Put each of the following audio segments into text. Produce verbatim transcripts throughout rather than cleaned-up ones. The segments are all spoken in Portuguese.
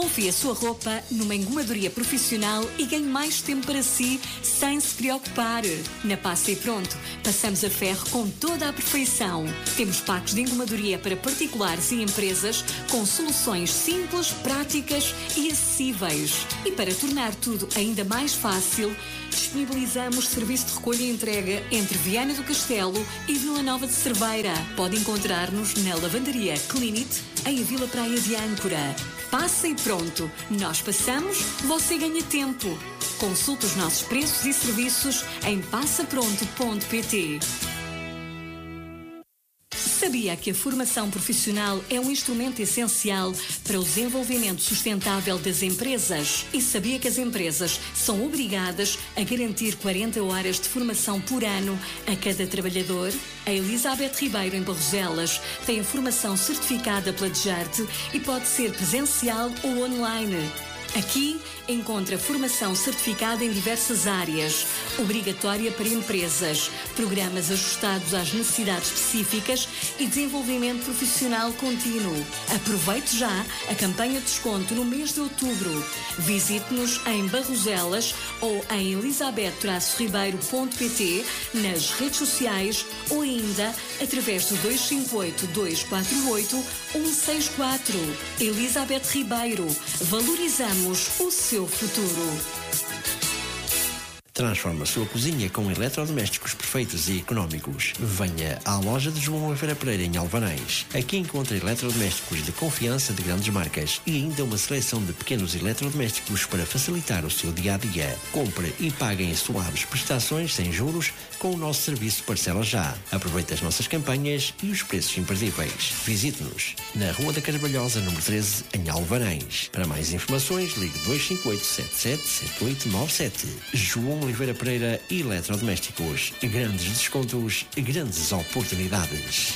Confie a sua roupa numa engomadoria profissional e ganhe mais tempo para si sem se preocupar. Na Passa e Pronto, passamos a ferro com toda a perfeição. Temos packs de engomadoria para particulares e empresas com soluções simples, práticas e acessíveis. E para tornar tudo ainda mais fácil, disponibilizamos serviço de recolha e entrega entre Viana do Castelo e Vila Nova de Cerveira. Pode encontrar-nos na Lavanderia Clinit, em Vila Praia de Âncora. Passa e Pronto. Nós passamos, você ganha tempo. Consulte os nossos preços e serviços em passa pronto ponto pt. Sabia que a formação profissional é um instrumento essencial para o desenvolvimento sustentável das empresas? E sabia que as empresas são obrigadas a garantir quarenta horas de formação por ano a cada trabalhador? A Elizabeth Ribeiro, em Barroselas, tem a formação certificada pela D G A R T e pode ser presencial ou online. Aqui encontra formação certificada em diversas áreas, obrigatória para empresas, programas ajustados às necessidades específicas e desenvolvimento profissional contínuo. Aproveite já a campanha de desconto no mês de outubro. Visite-nos em Barroselas ou em elizabeth ribeiro ponto pt, nas redes sociais ou ainda através do dois cinco oito, dois quatro oito, um seis quatro. Elizabeth Ribeiro. Valorizamos o seu futuro. Transforma a sua cozinha com eletrodomésticos perfeitos e económicos. Venha à loja de João Oliveira Pereira em Alvanães. Aqui encontra eletrodomésticos de confiança de grandes marcas e ainda uma seleção de pequenos eletrodomésticos para facilitar o seu dia-a-dia. Compre e pague em suaves prestações sem juros com o nosso serviço Parcela Já. Aproveite as nossas campanhas e os preços imperdíveis. Visite-nos na Rua da Carvalhosa, número treze, em Alvanães. Para mais informações, ligue dois cinco oito, sete sete sete oito nove sete. João Oliveira Pereira Eletrodomésticos. Grandes descontos, grandes oportunidades.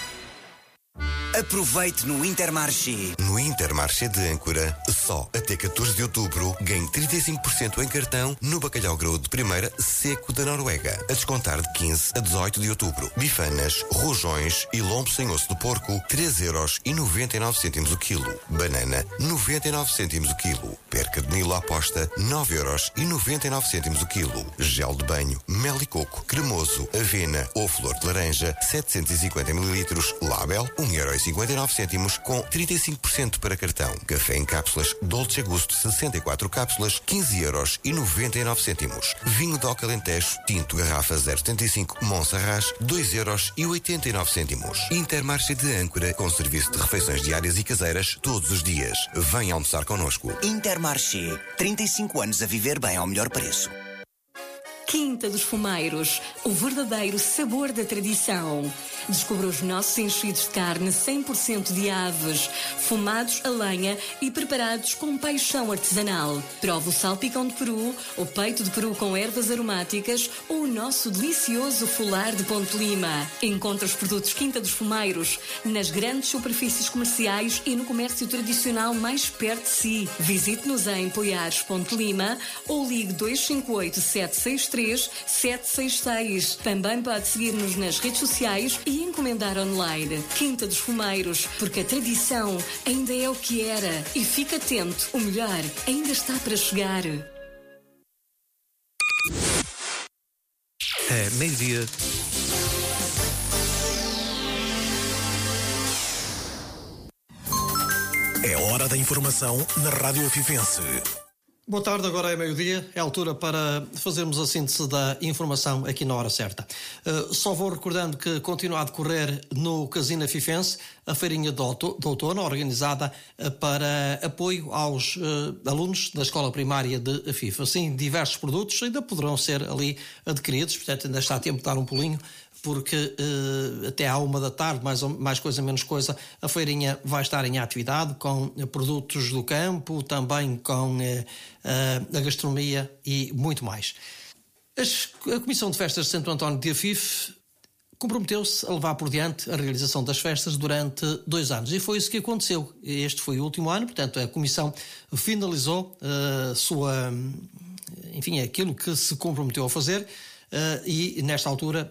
Aproveite no Intermarché. No Intermarché de Âncora, só até catorze de outubro, ganhe trinta e cinco por cento em cartão no bacalhau graúdo de primeira seco da Noruega, a descontar de quinze a dezoito de outubro. Bifanas, rojões e lombo sem osso de porco, três euros e noventa e nove cêntimos o quilo. Banana, noventa e nove cêntimos o quilo. Perca de Nilo à aposta, nove euros e noventa e nove cêntimos o quilo. Gel de banho, mel e coco, cremoso, avena ou flor de laranja, setecentos e cinquenta mililitros, Label, um euro e cinquenta e nove cêntimos com trinta e cinco por cento para cartão. Café em cápsulas Dolce Gusto, sessenta e quatro cápsulas, quinze euros e noventa e nove cêntimos. Vinho DOC Alentejo, tinto garrafa zero setenta e cinco Monserrat, dois euros e oitenta e nove cêntimos. Intermarché de Âncora, com serviço de refeições diárias e caseiras todos os dias. Venha almoçar connosco. Intermarché, trinta e cinco anos a viver bem ao melhor preço. Quinta dos Fumeiros, o verdadeiro sabor da tradição. Descubra os nossos enchidos de carne cem por cento de aves, fumados a lenha e preparados com paixão artesanal. Prove o salpicão de peru, o peito de peru com ervas aromáticas ou o nosso delicioso folar de Ponte Lima. Encontre os produtos Quinta dos Fumeiros nas grandes superfícies comerciais e no comércio tradicional mais perto de si. Visite-nos em Poiares Ponte Lima ou ligue dois cinco oito, sete seis três, sete seis seis. Também pode seguir-nos nas redes sociais e encomendar online. Quinta dos Fumeiros, porque a tradição ainda é o que era. E fique atento, o melhor ainda está para chegar. É meio-dia. É hora da informação na Rádio Afifense. Boa tarde, agora é meio-dia, é a altura para fazermos a síntese da informação aqui na hora certa. Uh, só vou recordando que continua a decorrer no Casino Afifense a feirinha de outono, organizada uh, para apoio aos uh, alunos da escola primária de Afif. Assim, diversos produtos ainda poderão ser ali adquiridos, portanto ainda está a tempo de dar um pulinho, porque uh, até à uma da tarde, mais, mais coisa menos coisa, a feirinha vai estar em atividade com uh, produtos do campo, também com uh, uh, a gastronomia e muito mais. As, a Comissão de Festas de Santo António de Afif comprometeu-se a levar por diante a realização das festas durante dois anos e foi isso que aconteceu. Este foi o último ano, portanto a Comissão finalizou a uh, sua, enfim, aquilo que se comprometeu a fazer uh, e nesta altura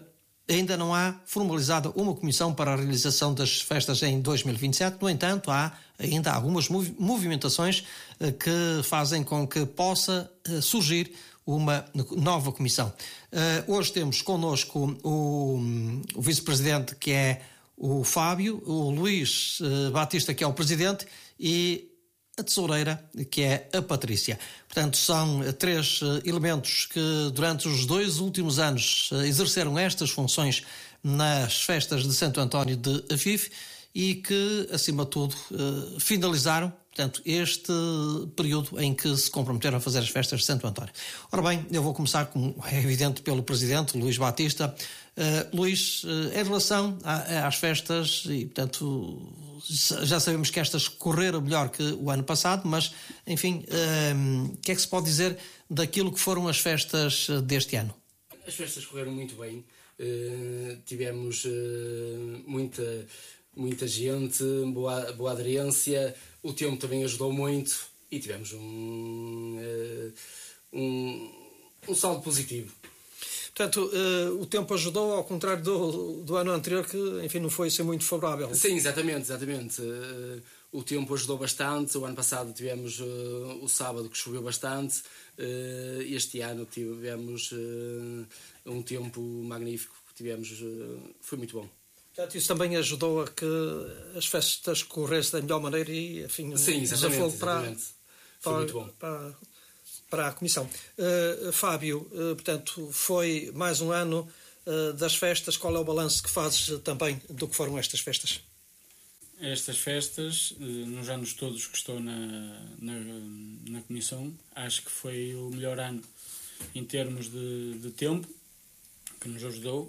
Ainda não há formalizada uma comissão para a realização das festas em dois mil e vinte e sete. No entanto, há ainda algumas movimentações que fazem com que possa surgir uma nova comissão. Hoje temos connosco o, o vice-presidente, que é o Fábio, o Luís Batista, que é o presidente, e a tesoureira, que é a Patrícia. Portanto, são três elementos que durante os dois últimos anos exerceram estas funções nas festas de Santo António de Afife e que, acima de tudo, finalizaram, portanto, este período em que se comprometeram a fazer as festas de Santo António. Ora bem, eu vou começar, como é evidente, pelo presidente, Luís Batista. Uh, Luís, uh, em relação a, às festas, e portanto já sabemos que estas correram melhor que o ano passado, mas enfim, o uh, que é que se pode dizer daquilo que foram as festas deste ano? As festas correram muito bem, uh, tivemos uh, muita, muita gente, boa, boa aderência, o tempo também ajudou muito e tivemos um, uh, um, um saldo positivo. Portanto, uh, o tempo ajudou, ao contrário do, do ano anterior, que, enfim, não foi ser muito favorável. Sim, exatamente, exatamente. Uh, o tempo ajudou bastante. O ano passado tivemos uh, o sábado que choveu bastante. Uh, este ano tivemos uh, um tempo magnífico. Tivemos, uh, foi muito bom. Portanto, isso também ajudou a que as festas corressem da melhor maneira e, enfim, sim, exatamente, para, exatamente. Foi para, muito bom. Para, para a Comissão. Uh, Fábio, uh, portanto, foi mais um ano uh, das festas. Qual é o balanço que fazes uh, também do que foram estas festas? Estas festas, uh, nos anos todos que estou na, na, na Comissão, acho que foi o melhor ano em termos de, de tempo, que nos ajudou,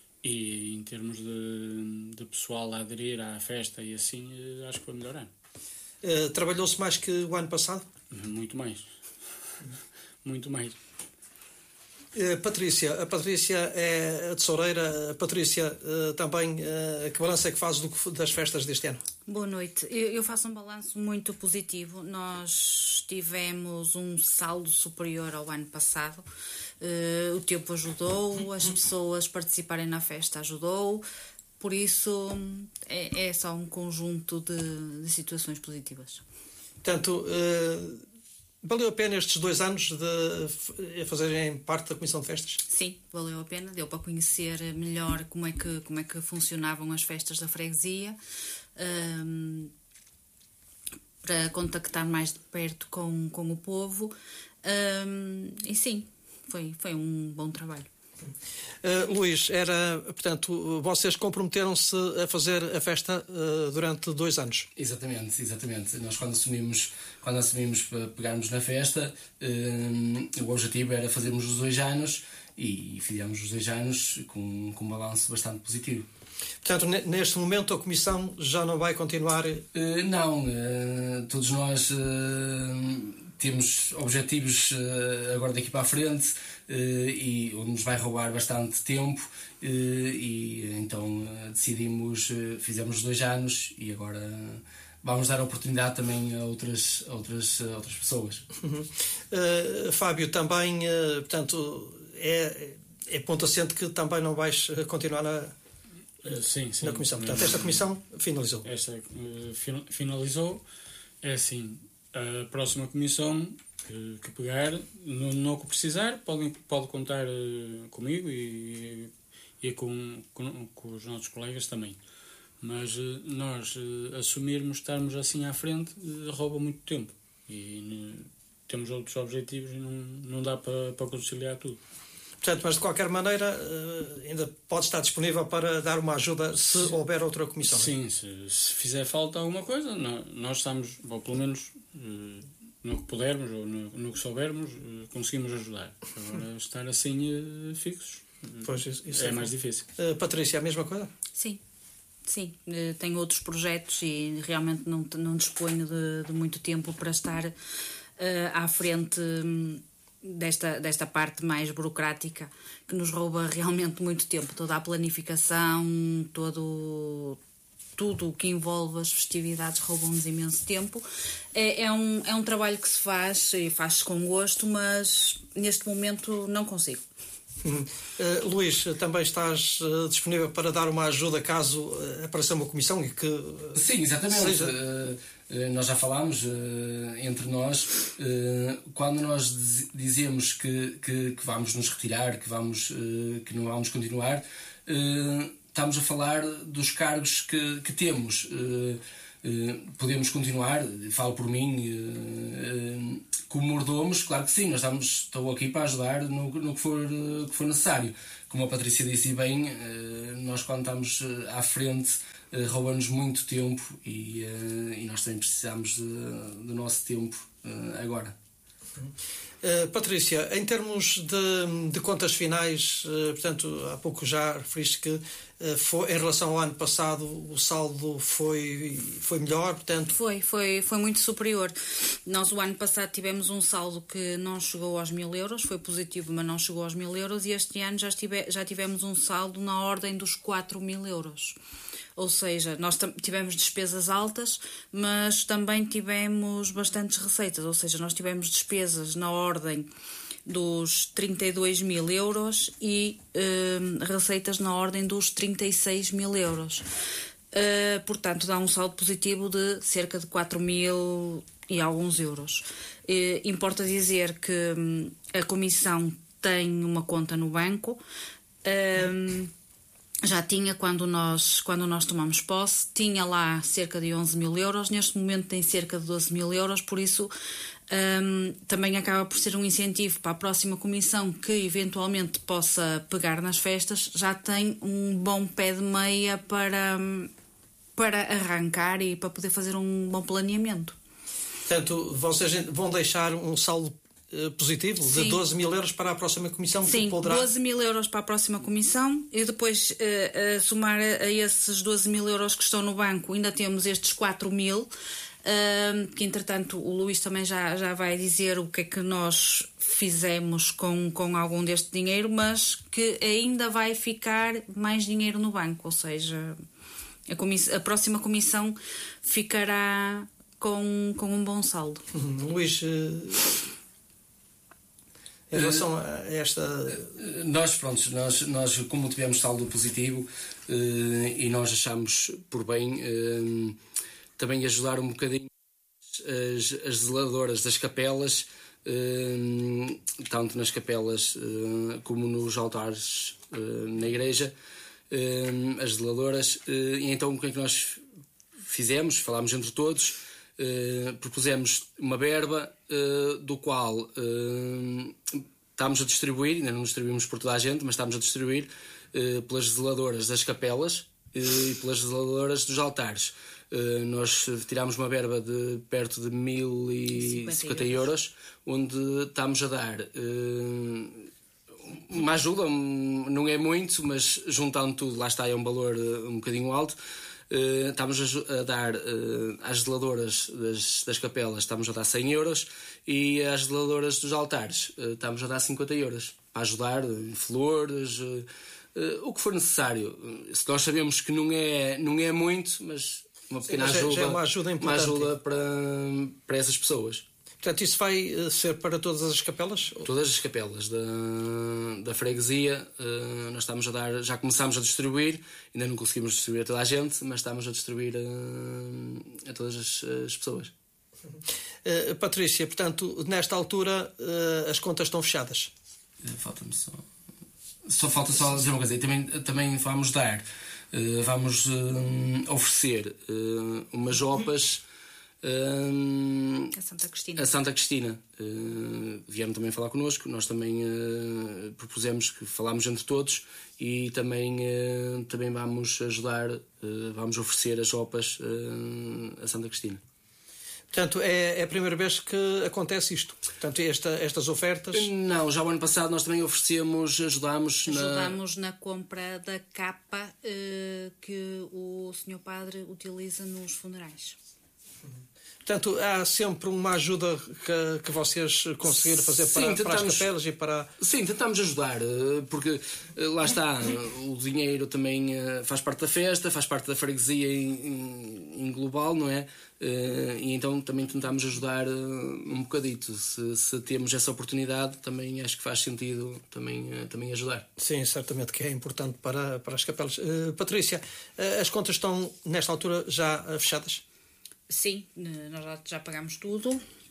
e em termos de, de pessoal a aderir à festa e assim, uh, acho que foi o melhor ano. Uh, trabalhou-se mais que o ano passado? Muito mais. Muito mais. Uh, Patrícia, a Patrícia é a tesoureira. A Patrícia, uh, também, uh, que balanço é que fazes do, das festas deste ano? Boa noite. Eu, eu faço um balanço muito positivo. Nós tivemos um saldo superior ao ano passado. Uh, o tempo ajudou, as pessoas participarem na festa ajudou. Por isso, é, é só um conjunto de, de situações positivas. Portanto, uh, valeu a pena estes dois anos de fazerem parte da Comissão de Festas? Sim, valeu a pena. Deu para conhecer melhor como é que, como é que funcionavam as festas da freguesia, um, para contactar mais de perto com, com o povo. Um, e sim, foi, foi um bom trabalho. Uh, Luís, era, portanto, vocês comprometeram-se a fazer a festa uh, durante dois anos. Exatamente, exatamente. Nós quando assumimos, quando assumimos para pegarmos na festa, uh, o objetivo era fazermos os dois anos e fizemos os dois anos com, com um balanço bastante positivo. Portanto, neste momento a Comissão já não vai continuar? Uh, não, uh, todos nós uh, temos objetivos uh, agora daqui para a frente uh, e onde nos vai roubar bastante tempo uh, e então uh, decidimos, uh, fizemos dois anos e agora uh, vamos dar a oportunidade também a outras, a outras, a outras pessoas. Uhum. Uh, Fábio, também, uh, portanto, é, é ponto assente que também não vais continuar na... Sim, sim. Na Comissão. Portanto, esta Comissão finalizou. Esta uh, fin- finalizou. É assim, a próxima Comissão que, que pegar, no, no que precisar, pode, pode contar uh, comigo e, e com, com, com os nossos colegas também. Mas uh, nós uh, assumirmos, estarmos assim à frente, uh, rouba muito tempo. E uh, temos outros objetivos e não, não dá para, para conciliar tudo. Portanto, mas de qualquer maneira ainda pode estar disponível para dar uma ajuda se Sim. houver outra comissão. Sim, se, se fizer falta alguma coisa, nós estamos, ou pelo menos no que pudermos ou no, no que soubermos, conseguimos ajudar. Agora, estar assim fixos pois, isso, isso é, é mais difícil. Uh, Patrícia, a mesma coisa? Sim, sim. Tenho outros projetos e realmente não, não disponho de, de muito tempo para estar uh, à frente desta, desta parte mais burocrática que nos rouba realmente muito tempo. Toda a planificação, todo, tudo o que envolve as festividades rouba-nos imenso tempo. É, é, um, é um trabalho que se faz e faz-se com gosto, mas neste momento não consigo. Hum. Uh, Luís, também estás uh, disponível para dar uma ajuda caso uh, apareça uma comissão e que... Uh, Sim, exatamente. Seja... Uh, uh, nós já falámos uh, entre nós, uh, quando nós dizemos que, que, que vamos nos retirar, que, vamos, uh, que não vamos continuar, uh, estamos a falar dos cargos que, que temos. Uh, Uh, podemos continuar, falo por mim, uh, uh, como mordomos, claro que sim, nós estamos, estou aqui para ajudar no, no que, for, uh, que for necessário. Como a Patrícia disse bem, uh, nós quando estamos uh, à frente uh, rouba-nos muito tempo e, uh, e nós também precisamos de, do nosso tempo uh, agora. Uh, Patrícia, em termos de, de contas finais, uh, portanto, há pouco já referiste que uh, foi, em relação ao ano passado o saldo foi, foi melhor, portanto... Foi, foi, foi muito superior. Nós o ano passado tivemos um saldo que não chegou aos mil euros, foi positivo, mas não chegou aos mil euros, e este ano já, estive, já tivemos um saldo na ordem dos quatro mil euros. Ou seja, nós tivemos despesas altas, mas também tivemos bastantes receitas. Ou seja, nós tivemos despesas na ordem dos trinta e dois mil euros e uh, receitas na ordem dos trinta e seis mil euros. Uh, portanto, dá um saldo positivo de cerca de quatro mil e alguns euros. Uh, importa dizer que um, a comissão tem uma conta no banco. Uh, Já tinha quando nós, quando nós tomamos posse, tinha lá cerca de onze mil euros, neste momento tem cerca de doze mil euros, por isso um, também acaba por ser um incentivo para a próxima comissão que eventualmente possa pegar nas festas, já tem um bom pé de meia para, para arrancar e para poder fazer um bom planeamento. Portanto, vocês vão deixar um saldo positivo, sim, de doze mil euros para a próxima comissão? Sim, que poderá... doze mil euros para a próxima comissão e depois uh, uh, somar a, a esses doze mil euros que estão no banco ainda temos estes quatro mil, uh, que entretanto o Luís também já, já vai dizer o que é que nós fizemos com, com algum deste dinheiro, mas que ainda vai ficar mais dinheiro no banco, ou seja, a, comiss... a próxima comissão ficará com, com um bom saldo. Uhum. Luís... Uh... Em relação a esta... Nós, pronto, nós, nós como tivemos saldo positivo uh, e nós achamos por bem uh, também ajudar um bocadinho as, as zeladoras das capelas, uh, tanto nas capelas uh, como nos altares uh, na igreja, uh, as zeladoras. Uh, e então o que é que nós fizemos? Falámos entre todos. Uh, propusemos uma verba uh, do qual uh, estamos a distribuir, ainda não distribuímos por toda a gente, mas estamos a distribuir uh, pelas zeladoras das capelas uh, e pelas zeladoras dos altares. Uh, nós tirámos uma verba de perto de mil e cinquenta euros, onde estamos a dar uh, uma ajuda, um, não é muito, mas juntando tudo, lá está, é um valor uh, um bocadinho alto. Uh, estamos a, a dar uh, às zeladoras das, das capelas, estamos a dar cem euros, e às zeladoras dos altares uh, estamos a dar cinquenta euros para ajudar em flores, uh, uh, o que for necessário. Uh, se nós sabemos que não é, não é muito, mas uma pequena Sim, ajuda, já é uma ajuda importante, uma ajuda para, para essas pessoas. Portanto, isso vai ser para todas as capelas? Todas as capelas da, da freguesia, uh, nós estamos a dar, já começámos a distribuir, ainda não conseguimos distribuir a toda a gente, mas estamos a distribuir a, a todas as, as pessoas. Uh, Patrícia, portanto, nesta altura uh, as contas estão fechadas? Falta-me só... Só falta só dizer uma coisa, e também, também vamos dar, uh, vamos uh, oferecer uh, umas opas Uh, a Santa Cristina. A Santa Cristina uh, vieram também falar connosco. Nós também uh, propusemos que falámos entre todos e também, uh, também vamos ajudar, uh, vamos oferecer as opas uh, a Santa Cristina. Portanto, é, é a primeira vez que acontece isto? Portanto, esta, estas ofertas? Não, já o ano passado nós também oferecemos, ajudámos, ajudámos na... na compra da capa uh, que o senhor Padre utiliza nos funerais. Portanto, há sempre uma ajuda que, que vocês conseguiram fazer para, sim, tentamos, para as capelas e para... Sim, tentamos ajudar, porque lá está, o dinheiro também faz parte da festa, faz parte da freguesia em, em global, não é? E então também tentamos ajudar um bocadito. Se, se temos essa oportunidade, também acho que faz sentido também, também ajudar. Sim, certamente que é importante para, para as capelas. Uh, Patrícia, uh, as contas estão, nesta altura, já uh, fechadas? Sim, nós já, já pagámos tudo,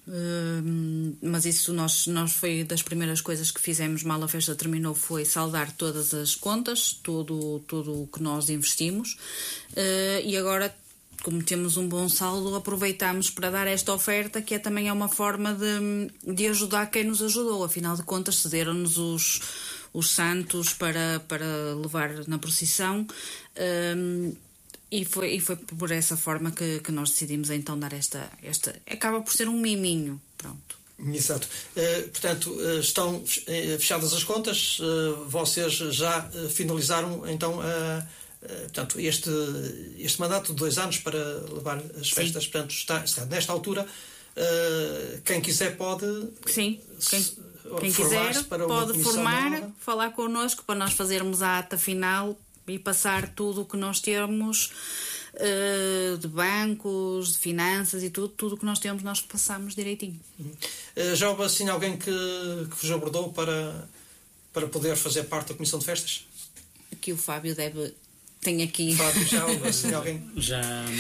uh, mas isso nós, nós foi das primeiras coisas que fizemos mal a festa terminou, foi saldar todas as contas, tudo, tudo o que nós investimos, uh, e agora, como temos um bom saldo, aproveitamos para dar esta oferta, que é também é uma forma de, de ajudar quem nos ajudou. Afinal de contas, cederam-nos os, os santos para, para levar na procissão, um, e, foi, e foi por essa forma que, que nós decidimos então dar esta, esta... Acaba por ser um miminho, pronto. Exato. Uh, portanto, uh, estão uh, fechadas as contas, uh, vocês já uh, finalizaram então a... Uh, Portanto, este, este mandato de dois anos para levar as festas, sim. Portanto, está, está nesta altura. Uh, quem quiser pode. Sim, quem, quem quiser pode formar, nova. Falar connosco para nós fazermos a ata final e passar tudo o que nós temos uh, de bancos, de finanças e tudo, tudo o que nós temos, nós passamos direitinho. Uh, já houve assim alguém que, que vos abordou para, para poder fazer parte da Comissão de Festas? Aqui o Fábio deve. Tem aqui. Fábio, já, assim, alguém... já,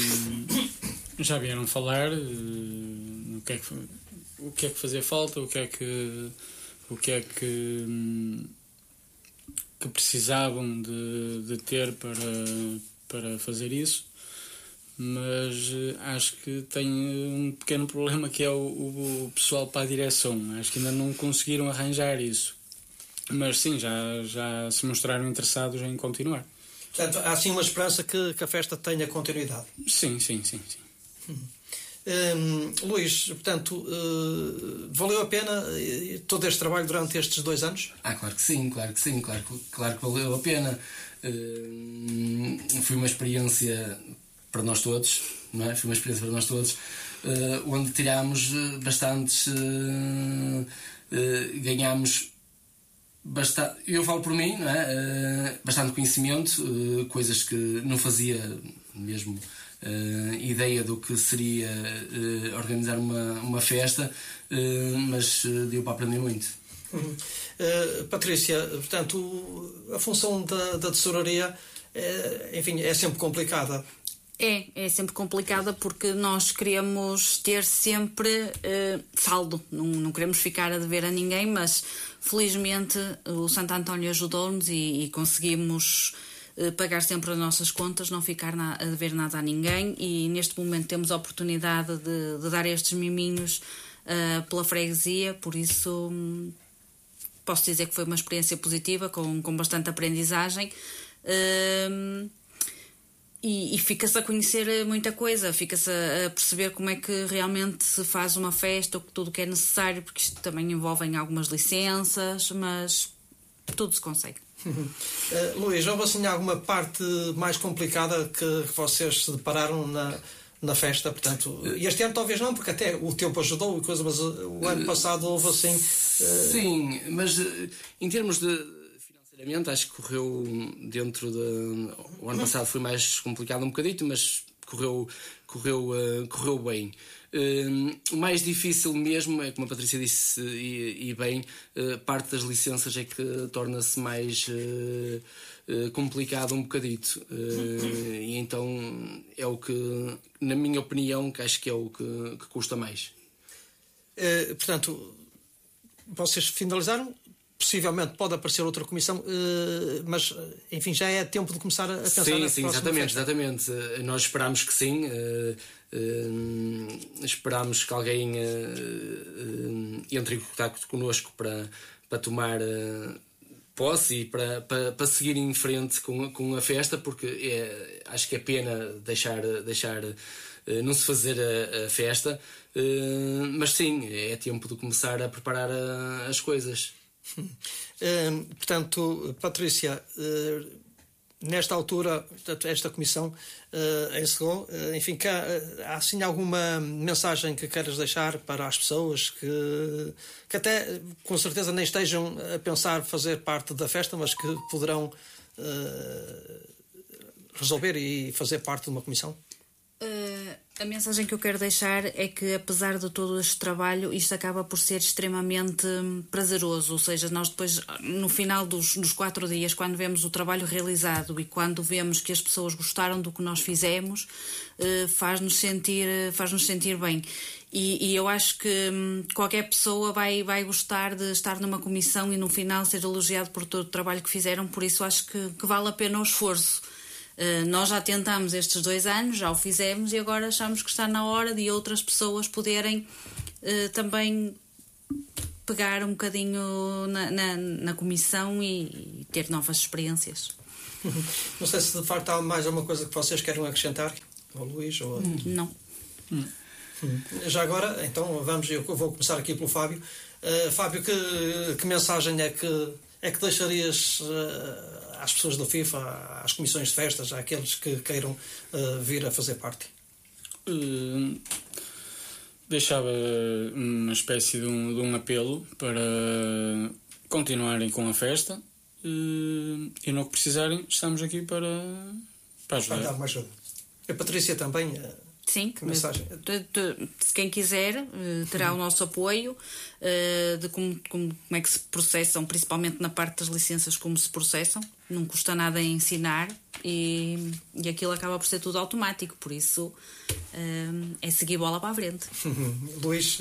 já vieram falar uh, o, que é que, o que é que fazia falta, o que é que, o que, é que, um, que precisavam de, de ter para, para fazer isso, mas uh, acho que tem um pequeno problema que é o, o pessoal para a direção. Acho que ainda não conseguiram arranjar isso, mas sim, já, já se mostraram interessados em continuar. Portanto, há sim uma esperança que, que a festa tenha continuidade. Sim, sim, sim. sim. Hum. Um, Luís, portanto, uh, valeu a pena todo este trabalho durante estes dois anos? Ah, claro que sim, claro que sim, claro, claro que valeu a pena. Uh, foi uma experiência para nós todos, não é? Foi uma experiência para nós todos, uh, onde tirámos bastantes, uh, uh, ganhámos bastante, eu falo por mim, não é? Uh, bastante conhecimento, uh, coisas que não fazia mesmo uh, ideia do que seria uh, organizar uma, uma festa, uh, mas uh, deu para aprender muito. Uhum. Uh, Patrícia, portanto, a função da, da tesouraria é, enfim, é sempre complicada. É, é sempre complicada porque nós queremos ter sempre uh, saldo, não, não queremos ficar a dever a ninguém, mas felizmente o Santo António ajudou-nos e, e conseguimos uh, pagar sempre as nossas contas, não ficar na, a dever nada a ninguém, e neste momento temos a oportunidade de, de dar estes miminhos uh, pela freguesia, por isso um, posso dizer que foi uma experiência positiva, com, com bastante aprendizagem. Uh, E, e fica-se a conhecer muita coisa, fica-se a, a perceber como é que realmente se faz uma festa, tudo o que é necessário, porque isto também envolve algumas licenças, mas tudo se consegue. uh, Luís, houve assim alguma parte mais complicada que vocês se depararam na, na festa? Portanto, este ano talvez não, porque até o tempo ajudou e coisa, mas o ano passado houve assim... Uh... Sim, mas em termos de... acho que correu dentro de... O ano passado foi mais complicado um bocadito, mas correu, correu, uh, correu bem. Uh, o mais difícil mesmo é, como a Patrícia disse, e, e bem, uh, parte das licenças é que torna-se mais uh, uh, complicado um bocadito. Uh, e então é o que, na minha opinião, que acho que é o que, que custa mais. Uh, portanto, vocês finalizaram? Possivelmente pode aparecer outra comissão, mas enfim, já é tempo de começar a pensar sim, na sim, próxima exatamente, festa. exatamente. Nós esperamos que sim, uh, uh, esperamos que alguém uh, uh, entre em contato connosco para, para tomar uh, posse e para, para, para seguir em frente com, com a festa, porque é, acho que é pena deixar, deixar uh, não se fazer a, a festa, uh, mas sim, é tempo de começar a preparar a, as coisas. Uh, portanto, Patrícia, uh, Nesta altura, esta comissão uh, encerrou. Uh, enfim, que há, há assim alguma mensagem que queiras deixar para as pessoas que, que até, com certeza, nem estejam a pensar fazer parte da festa, mas que poderão uh, resolver e fazer parte de uma comissão? Uh, a mensagem que eu quero deixar é que, apesar de todo este trabalho, isto acaba por ser extremamente prazeroso. Ou seja, nós depois, no final dos, dos quatro dias, quando vemos o trabalho realizado e quando vemos que as pessoas gostaram do que nós fizemos, uh, faz-nos sentir, faz-nos sentir bem. E, e eu acho que hum, qualquer pessoa vai, vai gostar de estar numa comissão e no final ser elogiado por todo o trabalho que fizeram. Por isso acho que, que vale a pena o esforço. Uh, nós já tentámos estes dois anos, já o fizemos, e agora achamos que está na hora de outras pessoas poderem uh, também pegar um bocadinho na, na, na comissão e, e ter novas experiências. Não sei se de facto há mais alguma coisa que vocês querem acrescentar, ou Luís, ou... Hum, não. Hum. Hum. Já agora, então vamos, eu vou começar aqui pelo Fábio. Uh, Fábio, que, que mensagem é que, é que deixarias uh, às pessoas do FIFA, às comissões de festas, àqueles que queiram uh, vir a fazer parte? Uh, deixava uma espécie de um, de um apelo para continuarem com a festa, uh, e no que precisarem estamos aqui para, para ajudar. Para dar mais ajuda. A Patrícia também... Uh, Sim, que mensagem? De, de, de quem quiser terá o nosso apoio, de como, como, como é que se processam, principalmente na parte das licenças, como se processam. Não custa nada ensinar e, e aquilo acaba por ser tudo automático, por isso é seguir bola para a frente. Luís...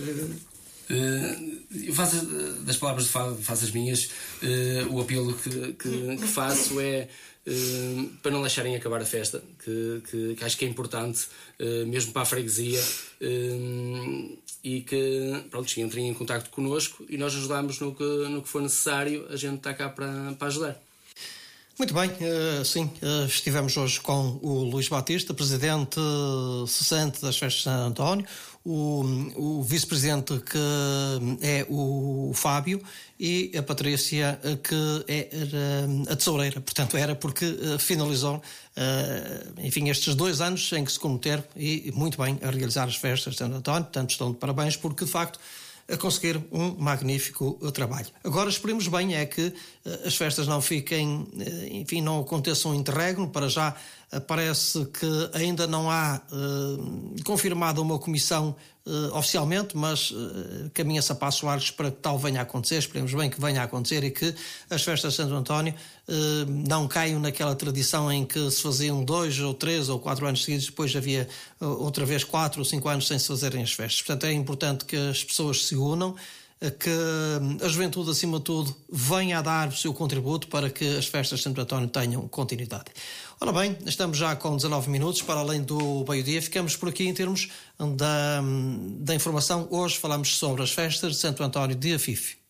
Uh, eu faço, das palavras de Fábio, faço as minhas. Uh, o apelo que, que, que faço é uh, para não deixarem acabar a festa, que, que, que acho que é importante, uh, mesmo para a freguesia, uh, e que, pronto, entrem em contacto connosco e nós ajudamos no que, no que for necessário. A gente está cá para, para ajudar. Muito bem, uh, sim, uh, estivemos hoje com o Luís Batista, presidente uh, cessante das Festas de Santo António, o, o vice-presidente que é o Fábio e a Patrícia que era a tesoureira, portanto era porque uh, finalizou, uh, enfim, estes dois anos em que se comprometeram e muito bem a realizar as Festas de Santo António, portanto estão de parabéns porque de facto a conseguir um magnífico trabalho. Agora esperemos bem é que uh, as festas não fiquem, uh, enfim, não aconteçam interregno. Para já uh, parece que ainda não há uh, confirmada uma comissão uh, oficialmente, mas uh, caminha-se a passos largos para que tal venha a acontecer. Esperemos bem que venha a acontecer e que as festas de Santo António uh, não caiam naquela tradição em que se faziam dois ou três ou quatro anos seguidos, depois havia uh, outra vez quatro ou cinco anos sem se fazerem as festas. Portanto, é importante que as pessoas se unam, que a juventude, acima de tudo, venha a dar o seu contributo para que as festas de Santo António tenham continuidade. Ora bem, estamos já com dezanove minutos, para além do meio-dia. Ficamos por aqui em termos da, da informação. Hoje falamos sobre as festas de Santo António de Afife.